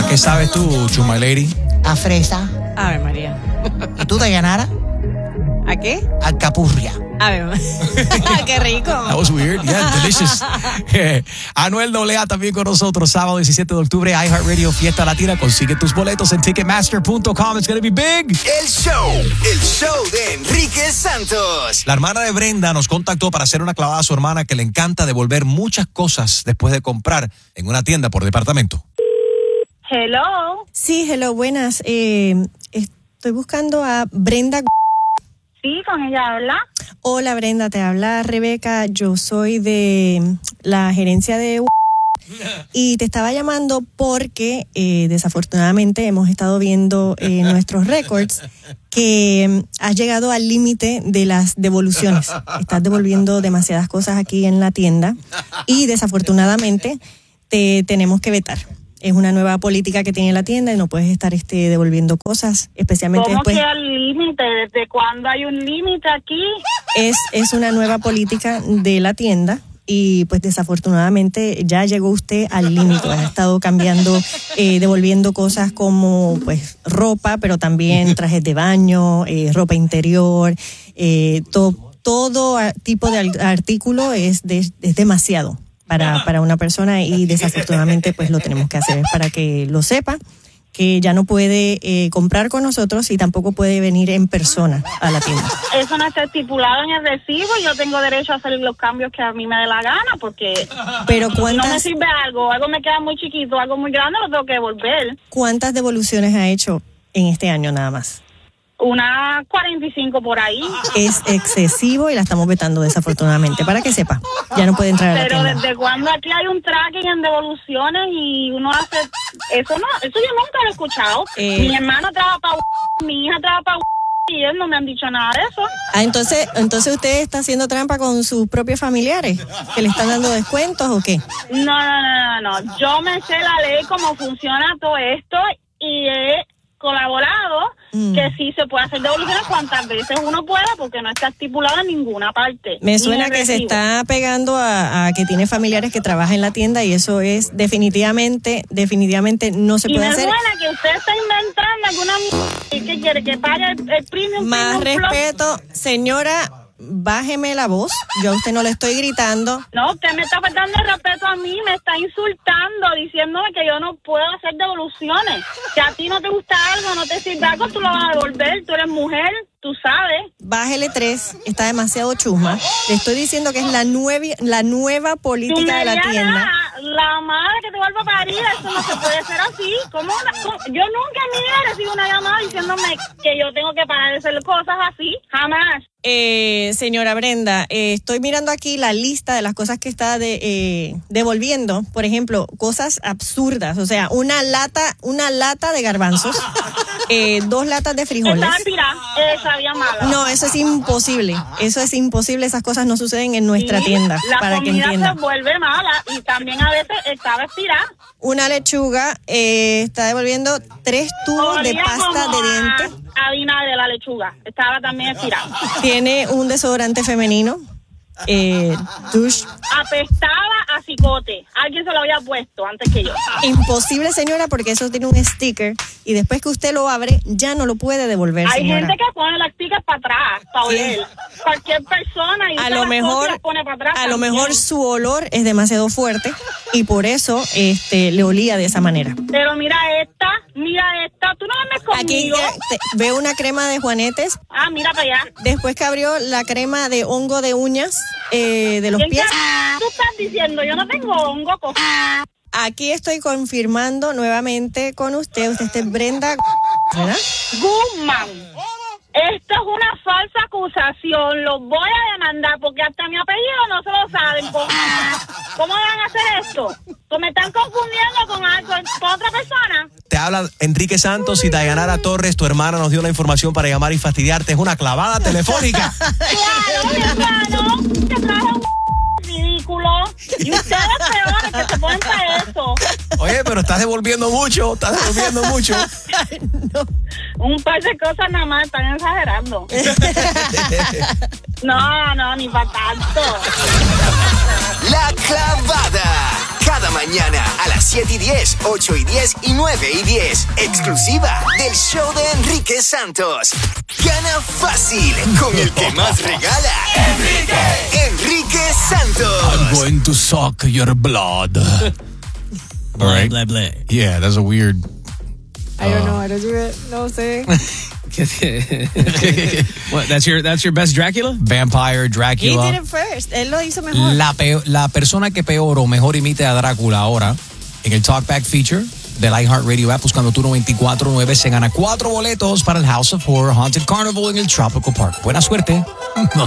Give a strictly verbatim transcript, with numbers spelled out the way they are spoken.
qué sabes tú, Chuma Lady? A fresa. A ver, María. ¿Y tú, Dayanara? ¿A qué? Alcapurria. A ver, qué rico. That was weird. Yeah, delicious. Eh, Anuel A A también con nosotros, sábado diecisiete de octubre, iHeartRadio Fiesta Latina. Consigue tus boletos en ticketmaster punto com. It's gonna be big. El show, el show de Enrique Santos. La hermana de Brenda nos contactó para hacer una clavada a su hermana que le encanta devolver muchas cosas después de comprar en una tienda por departamento. Hello. Sí, hello, buenas. Eh, estoy buscando a Brenda. Sí, con ella habla. Hola, Brenda, te habla Rebeca. Yo soy de la gerencia de... Y te estaba llamando porque eh, desafortunadamente hemos estado viendo en eh, nuestros récords que has llegado al límite de las devoluciones. Estás devolviendo demasiadas cosas aquí en la tienda y desafortunadamente te tenemos que vetar. Es una nueva política que tiene la tienda y no puedes estar este, devolviendo cosas, especialmente ¿Cómo después. que al límite? ¿Desde cuándo hay un límite aquí? Es, es una nueva política de la tienda y pues desafortunadamente ya llegó usted al límite. Ha estado cambiando, eh, devolviendo cosas como pues ropa, pero también trajes de baño, eh, ropa interior, eh, to, todo tipo de artículo es, de, es demasiado. Para, para una persona y desafortunadamente pues lo tenemos que hacer para que lo sepa, que ya no puede eh, comprar con nosotros y tampoco puede venir en persona a la tienda. Eso no está estipulado en el recibo y yo tengo derecho a hacer los cambios que a mí me dé la gana porque Pero si ¿cuántas, no me sirve algo, algo me queda muy chiquito, algo muy grande, lo tengo que devolver. ¿Cuántas devoluciones ha hecho en este año nada más? Una cuarenta y cinco por ahí. Es excesivo y la estamos vetando desafortunadamente, para que sepa. Ya no puede entrar a la Pero tienda. desde cuando aquí hay un tracking en devoluciones y uno hace eso no, eso yo nunca lo he escuchado. Eh, mi hermano trabaja para mi hija trabaja para y ellos no me han dicho nada de eso. Ah, entonces, entonces usted está haciendo trampa con sus propios familiares, que le están dando descuentos o qué? No, no, no, no, no. Yo me sé la ley, cómo funciona todo esto y he colaborado mm. que sí se puede hacer devoluciones cuantas veces uno pueda porque no está estipulado en ninguna parte. Me suena que se está pegando a, a que tiene familiares que trabajan en la tienda y eso es definitivamente, definitivamente no se y puede me hacer. suena que usted está inventando alguna m- que quiere que pague el, el premium. Más premium respeto, plus. Señora, bájeme la voz. Yo a usted no le estoy gritando. No, usted me está faltando el respeto a mí, me está insultando, diciéndome que yo no puedo hacer devoluciones. Si a ti no te gusta algo, no te sirve algo, tú lo vas a devolver. Tú eres mujer, tú sabes. Bájele tres, está demasiado chusma. Le estoy diciendo que es la, nueve, la nueva política de la tienda. La madre que te vuelva a parir, eso no se puede hacer así. ¿Cómo una, cómo? Yo nunca en mi vida he recibido una llamada diciéndome que yo tengo que parar de hacer cosas así. Jamás. Eh, señora Brenda, eh, estoy mirando aquí la lista de las cosas que está de, eh, devolviendo. Por ejemplo, cosas absurdas. O sea, una lata, una lata de garbanzos, eh, dos latas de frijoles. Esa tira, esa había mala. No, eso es imposible. Eso es imposible. Esas cosas no suceden en nuestra sí, tienda. La para que comida entiendan. se vuelve mala y también a veces estaba estirada. Una lechuga eh, está devolviendo tres tubos Olía de pasta como de dientes. A, a vinagre de la lechuga. Estaba también estirada. Tiene un desodorante femenino. Eh, douche. Apestaba a cicote. Alguien se lo había puesto antes que yo. Imposible, señora, porque eso tiene un sticker y después que usted lo abre ya no lo puede devolver, Hay señora. gente que pone las stickers para atrás, para oler. Cualquier persona y a lo mejor, las pone para atrás a lo también. mejor su olor es demasiado fuerte y por eso este le olía de esa manera. Pero mira esta, mira esta, tú no andas conmigo. Aquí te, veo una crema de juanetes. Ah, mira para allá. Después que abrió la crema de hongo de uñas eh, de los pies. Tú estás diciendo, yo no tengo hongo. Co- Aquí estoy confirmando nuevamente con usted. Usted es Brenda, ¿verdad? Guzmán. Esto es una falsa acusación. Los voy a demandar porque hasta mi apellido no se lo saben. ¿Cómo, ¿Cómo van a hacer esto? ¿Me están confundiendo con, algo, con otra persona? Te habla Enrique Santos y Dayanara Torres, tu hermana, nos dio la información para llamar y fastidiarte. Es una clavada telefónica. Claro, mi hermano. Te traje un ridículo. Y ustedes peores que se ponen para eso. Oye, pero estás devolviendo mucho, estás devolviendo mucho. No. Un par de cosas nada más, están exagerando. No, no, ni para tanto. La clavada. cada mañana a las siete y diez, ocho y diez y nueve y diez. Exclusiva del show de Enrique Santos. Gana fácil con el que más regala. ¡Enrique! ¡Enrique Santos! I'm going to suck your blood. All right. Blah, blah, blah. Yeah, that's a weird. I don't know how to do it. No sé. What, that's your that's your best Dracula? Vampire, He Dracula. did it first. Él lo hizo mejor. La, peor, la persona que peor o mejor imite a Drácula ahora en el Talkback feature del iHeartRadio app buscando Turno veinticuatro nueve se gana cuatro boletos para el House of Horror Haunted Carnival en el Tropical Park. Buena suerte. No